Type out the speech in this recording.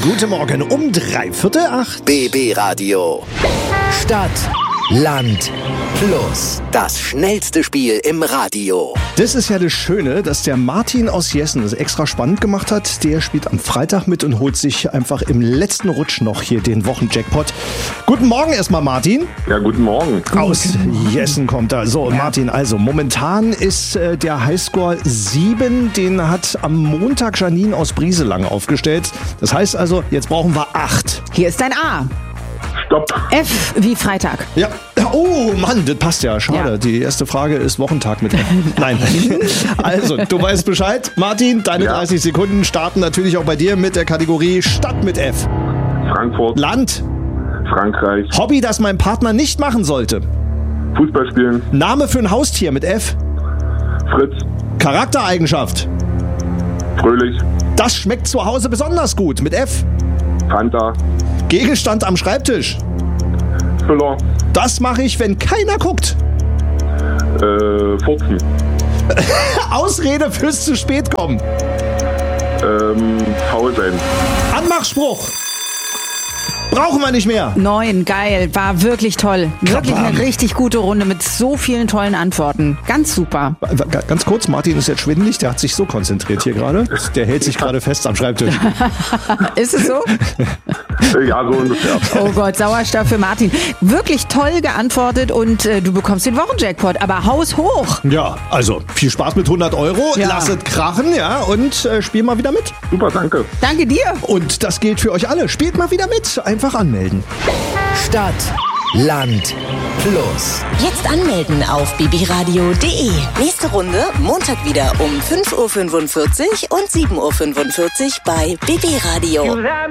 Guten Morgen um 7:45. BB Radio. Stadt, Land, Plus. Das schnellste Spiel im Radio. Das ist ja das Schöne, dass der Martin aus Jessen das extra spannend gemacht hat. Der spielt am Freitag mit und holt sich einfach im letzten Rutsch noch hier den Wochenjackpot. Guten Morgen erstmal, Martin. Ja, guten Morgen. Aus Jessen kommt er. So, Martin, also momentan ist der Highscore 7. Den hat am Montag Janine aus Brieselang aufgestellt. Das heißt also, jetzt brauchen wir 8. Hier ist ein A. Stopp. F wie Freitag. Ja. Oh Mann, das passt ja. Schade. Ja. Die erste Frage ist Wochentag mit F. Nein. Also, du weißt Bescheid. Martin, deine 30 Sekunden starten natürlich auch bei dir mit der Kategorie Stadt mit F. Frankfurt. Land. Frankreich. Hobby, das mein Partner nicht machen sollte. Fußball spielen. Name für ein Haustier mit F. Fritz. Charaktereigenschaft. Fröhlich. Das schmeckt zu Hause besonders gut mit F. Fanta. Gegenstand am Schreibtisch. Füller. Das mache ich, wenn keiner guckt. Furzen. Ausrede fürs zu spät kommen. Faul sein. Anmachspruch. Brauchen wir nicht mehr. 9, geil, war wirklich toll. Wirklich Kabam. eine richtig gute Runde mit so vielen tollen Antworten. Ganz super. Ganz kurz, Martin ist jetzt schwindelig, der hat sich so konzentriert hier gerade. Der hält sich gerade fest am Schreibtisch. Ist es so? Ja, so ungefähr. Oh Gott, Sauerstoff für Martin. Wirklich toll geantwortet und du bekommst den Wochenjackpot, aber Haus hoch. Ja, also viel Spaß mit 100 €. Ja. Lasset krachen, ja, und spiel mal wieder mit. Super, danke. Danke dir. Und das gilt für euch alle. Spielt mal wieder mit. Einfach anmelden. Stadt, Land, Plus. Jetzt anmelden auf bbradio.de. Nächste Runde Montag wieder um 5:45 Uhr und 7:45 Uhr bei BB Radio.